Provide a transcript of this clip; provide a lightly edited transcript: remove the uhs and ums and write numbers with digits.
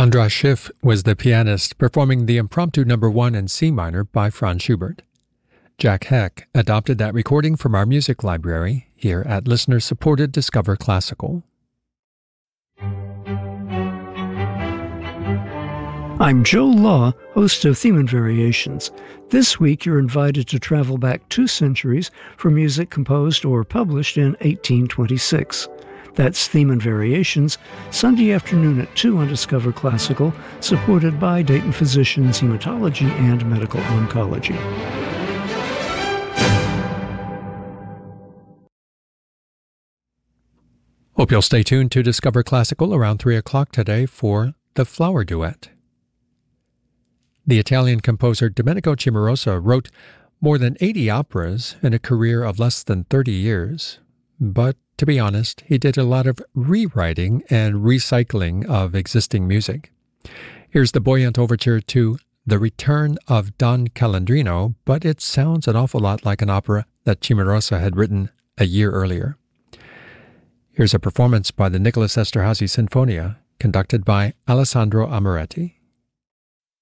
Andras Schiff was the pianist performing the Impromptu No. 1 in C minor by Franz Schubert. Jack Heck adopted that recording from our music library here at listener-supported Discover Classical. I'm Joe Law, host of Theme and Variations. This week you're invited to travel back 2 centuries for music composed or published in 1826. That's Theme and Variations, Sunday afternoon at 2 on Discover Classical, supported by Dayton Physicians Hematology and Medical Oncology. Hope you'll stay tuned to Discover Classical around 3 o'clock today for The Flower Duet. The Italian composer Domenico Cimarosa wrote more than 80 operas in a career of less than 30 years. But, to be honest, he did a lot of rewriting and recycling of existing music. Here's the buoyant overture to The Return of Don Calandrino, but it sounds an awful lot like an opera that Cimarosa had written a year earlier. Here's a performance by the Nicholas Esterhazy Sinfonia, conducted by Alessandro Amoretti.